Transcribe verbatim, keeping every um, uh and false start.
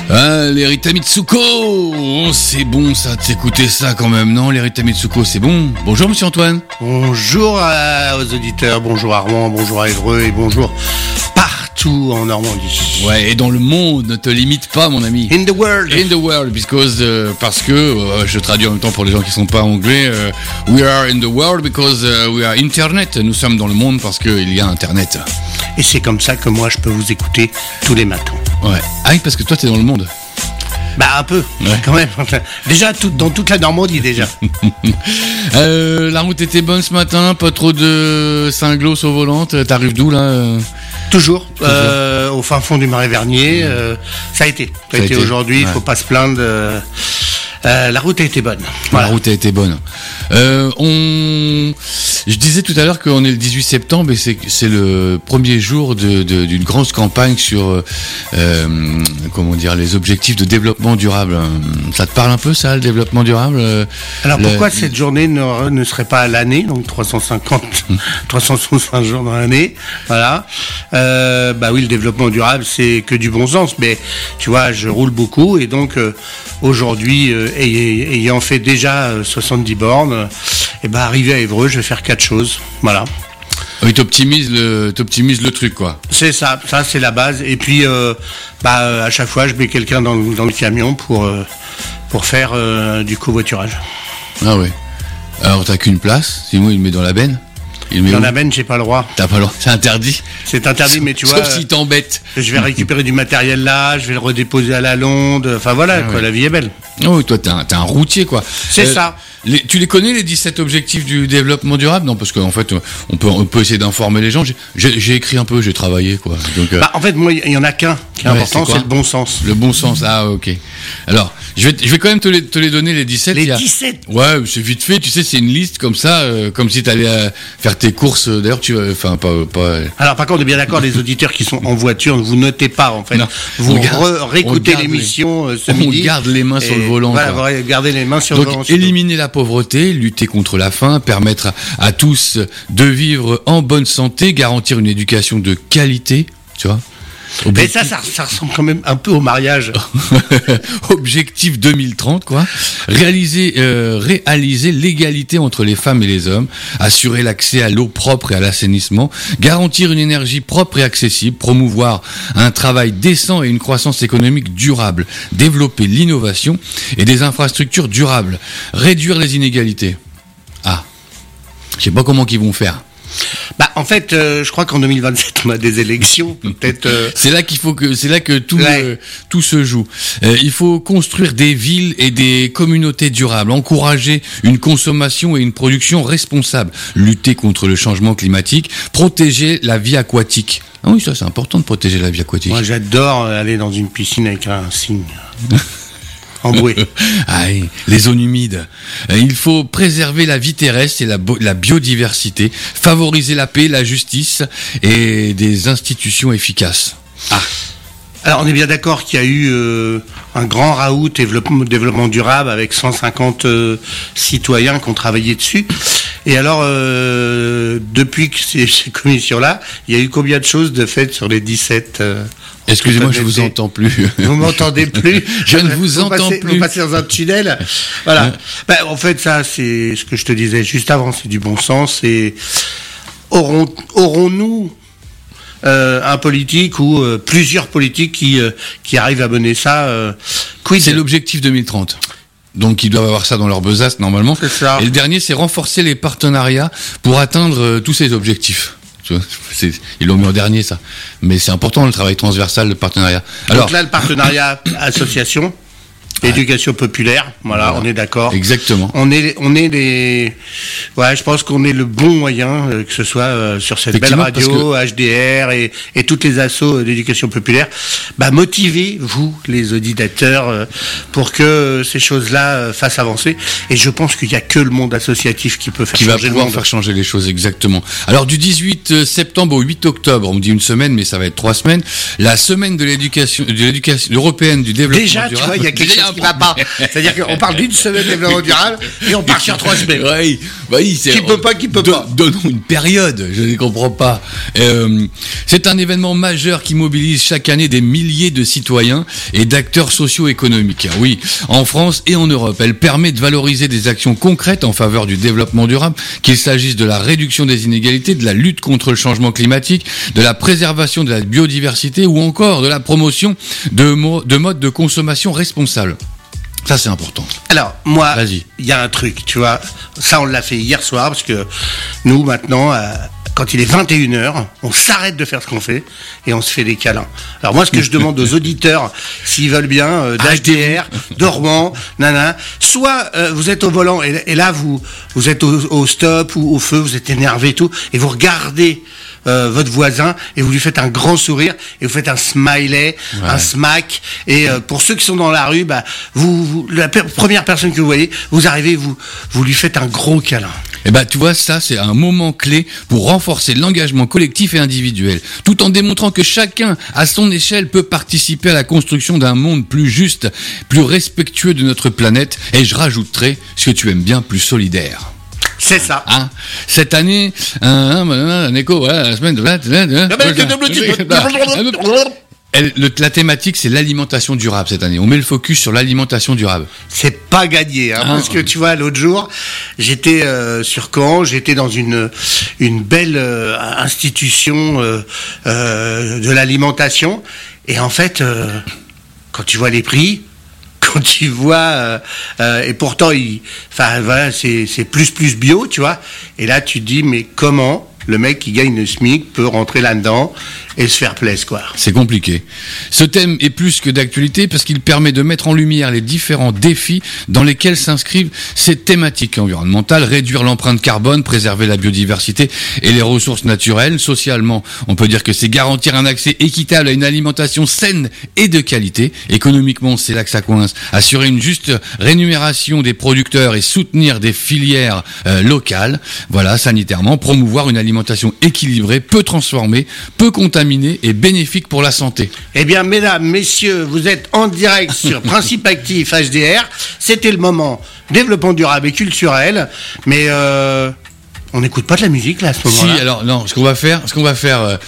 Ah, les Rita Mitsuko, oh, c'est bon ça de s'écouter ça quand même, non? Les Rita Mitsuko, c'est bon. Bonjour Monsieur Antoine. Bonjour à, aux auditeurs, bonjour à Rouen, bonjour à Évreux et bonjour partout en Normandie. Ouais, et dans le monde, ne te limite pas mon ami. In the world. In the world, because, euh, parce que, euh, je traduis en même temps pour les gens qui sont pas anglais, euh, we are in the world because uh, we are internet. Nous sommes dans le monde parce qu'il y a internet. Et c'est comme ça que moi je peux vous écouter tous les matins. Ouais. Ah oui, parce que toi t'es dans le monde. Bah un peu, ouais. Quand même. Déjà tout, dans toute la Normandie déjà. euh, la route était bonne ce matin, pas trop de cinglos au volant. T'arrives d'où là? Toujours, Toujours. Euh, au fin fond du Marais Vernier. Euh, ça a été, ça, ça a été, été aujourd'hui. Il ouais. faut pas se plaindre. Euh, euh, la route a été bonne. Voilà. La route a été bonne. Euh, on, je disais tout à l'heure qu'on est le dix-huit septembre et c'est c'est le premier jour de, de d'une grosse campagne sur euh, comment dire les objectifs de développement durable. Ça te parle un peu ça, le développement durable? Alors le, pourquoi cette journée ne, ne serait pas à l'année, donc trois cent cinquante, trois cent soixante jours dans l'année, voilà. Euh, bah oui, le développement durable c'est que du bon sens, mais tu vois, je roule beaucoup et donc euh, aujourd'hui euh, ayant fait déjà euh, soixante-dix bornes, et ben bah, arrivé à Évreux, je vais faire quatre choses, voilà. Oui, t'optimises le, t'optimises le truc, quoi. C'est ça, ça c'est la base. Et puis, euh, bah à chaque fois, je mets quelqu'un dans, dans le camion pour euh, pour faire euh, du covoiturage. Ah ouais. Alors t'as qu'une place, sinon il le met dans la benne. Il met dans où? La benne, j'ai pas le droit. T'as pas le droit, c'est interdit. C'est interdit, mais tu Sauf vois. Sauf s'il t'embête. Je vais récupérer du matériel là, je vais le redéposer à la Londe. Enfin voilà, ah, quoi, ouais. La vie est belle. Oh oui, toi t'es un, t'es un routier, quoi. C'est euh, ça. Les, tu les connais les dix-sept objectifs du développement durable? Non, parce qu'en fait, on peut, on peut essayer d'informer les gens. J'ai, j'ai, j'ai écrit un peu, j'ai travaillé, quoi. Donc, euh... bah, en fait, moi, il y en a qu'un qui est ouais, important, c'est, c'est le bon sens. Le bon sens, ah, ok. Alors, je vais, je vais quand même te les, te les donner, les dix-sept. Les dix-sept? Ouais, c'est vite fait, tu sais, c'est une liste comme ça, euh, comme si t'allais euh, faire tes courses. D'ailleurs, tu enfin, pas, pas. Alors, par contre, on est bien d'accord, les auditeurs qui sont en voiture, ne vous notez pas, en fait. Non, vous re- réécoutez l'émission les, euh, ce midi. On garde les mains sur le volant. Voilà, quoi. Vous gardez les mains sur Donc, le volant. éliminer la pauvreté, lutter contre la faim, permettre à, à tous de vivre en bonne santé, garantir une éducation de qualité, tu vois. Objectif... Mais ça, ça, ça ressemble quand même un peu au mariage. Objectif deux mille trente, quoi. Réaliser, euh, réaliser l'égalité entre les femmes et les hommes, assurer l'accès à l'eau propre et à l'assainissement, garantir une énergie propre et accessible, promouvoir un travail décent et une croissance économique durable, développer l'innovation et des infrastructures durables, réduire les inégalités. Ah, je sais pas comment qu'ils vont faire. Bah en fait, euh, je crois qu'en deux mille vingt-sept on a des élections, peut-être. Euh... C'est là qu'il faut que, c'est là que tout ouais. euh, tout se joue. Euh, il faut construire des villes et des communautés durables, encourager une consommation et une production responsable, lutter contre le changement climatique, protéger la vie aquatique. Ah oui, ça c'est important de protéger la vie aquatique. Moi j'adore aller dans une piscine avec un cygne. En bouée. Ah, les zones humides. Il faut préserver la vie terrestre et la, bo- la biodiversité, favoriser la paix, la justice et des institutions efficaces. Ah. Alors on est bien d'accord qu'il y a eu euh, un grand raout développement, développement durable avec cent cinquante euh, citoyens qui ont travaillé dessus. Et alors, euh, depuis que ces, ces commissions-là, il y a eu combien de choses de faites sur les dix-sept euh, Excusez-moi, je vous entends plus. Vous m'entendez plus? Je ne vous, vous entends passez, plus. Vous passez dans un tunnel. Voilà. Ouais. Ben, en fait, ça, c'est ce que je te disais juste avant, c'est du bon sens. Et aurons, aurons-nous euh, un politique ou euh, plusieurs politiques qui euh, qui arrivent à mener ça euh, quid? C'est l'objectif deux mille trente. Donc ils doivent avoir ça dans leur besace normalement. C'est ça. Et le dernier, c'est renforcer les partenariats pour atteindre euh, tous ces objectifs. C'est, ils l'ont mis en dernier, ça. Mais c'est important, le travail transversal, le partenariat. Alors, donc là, le partenariat association, éducation populaire, voilà, voilà, on est d'accord. Exactement. On est, on est les, ouais, je pense qu'on est le bon moyen, euh, que ce soit euh, sur cette belle radio, que... H D R et, et toutes les assos d'éducation populaire, bah motivez vous, les auditeurs, euh, pour que ces choses-là euh, fassent avancer. Et je pense qu'il y a que le monde associatif qui peut faire qui changer va pouvoir le monde. faire changer les choses, exactement. Alors du dix-huit septembre au huit octobre, on me dit une semaine, mais ça va être trois semaines. La semaine de l'éducation, de l'éducation européenne du développement Déjà, durable. tu vois, il y a quelque chose ce qui va pas. C'est-à-dire qu'on parle d'une semaine de développement durable et on part sur trois semaines. Oui, oui, c'est. Qui peut pas, qui peut don, pas. Donnons une période, je ne comprends pas. Euh, c'est un événement majeur qui mobilise chaque année des milliers de citoyens et d'acteurs socio-économiques. Oui, en France et en Europe. Elle permet de valoriser des actions concrètes en faveur du développement durable, qu'il s'agisse de la réduction des inégalités, de la lutte contre le changement climatique, de la préservation de la biodiversité ou encore de la promotion de, mo- de modes de consommation responsables. Ça, c'est important. Alors, moi, Vas-y. il y a un truc, tu vois, ça on l'a fait hier soir, parce que nous, maintenant, euh, quand il est vingt et une heures, on s'arrête de faire ce qu'on fait et on se fait des câlins. Alors moi, ce que je demande aux auditeurs, s'ils veulent bien, euh, d'H D R, dormant, nana, soit euh, vous êtes au volant et, et là, vous vous êtes au, au stop ou au feu, vous êtes énervé et tout, et vous regardez Euh, votre voisin et vous lui faites un grand sourire et vous faites un smiley, ouais. un smack et euh, pour ceux qui sont dans la rue, bah vous, vous la per- première personne que vous voyez, vous arrivez, vous vous lui faites un gros câlin. Eh ben, tu vois, ça, c'est un moment clé pour renforcer l'engagement collectif et individuel, tout en démontrant que chacun, à son échelle, peut participer à la construction d'un monde plus juste, plus respectueux de notre planète, et je rajouterai, ce que tu aimes bien, plus solidaire. C'est ça. Hein, cette année, un, un, un écho, voilà, la semaine de... Elle, le, la thématique, c'est l'alimentation durable cette année. On met le focus sur l'alimentation durable. C'est pas gagné, hein, ah, parce que tu vois, l'autre jour, j'étais euh, sur Caen, j'étais dans une une belle euh, institution euh, euh, de l'alimentation, et en fait, euh, quand tu vois les prix, quand tu vois, euh, euh, et pourtant, il, enfin voilà, c'est c'est plus plus bio, tu vois, et là tu te dis, mais comment le mec qui gagne le SMIC peut rentrer là-dedans et se faire plaisir, quoi. C'est compliqué. Ce thème est plus que d'actualité parce qu'il permet de mettre en lumière les différents défis dans lesquels s'inscrivent ces thématiques environnementales, réduire l'empreinte carbone, préserver la biodiversité et les ressources naturelles. Socialement, on peut dire que c'est garantir un accès équitable à une alimentation saine et de qualité. Économiquement, c'est là que ça coince. Assurer une juste rémunération des producteurs et soutenir des filières euh, locales. Voilà, sanitairement, promouvoir une alimentation équilibrée, peu transformée, peu contaminée et bénéfique pour la santé. Eh bien, mesdames, messieurs, vous êtes en direct sur Principe Actif H D R. C'était le moment développement durable et culturel, mais euh, on n'écoute pas de la musique là à ce moment-là. Si, alors non, ce qu'on va faire, ce qu'on va faire, euh,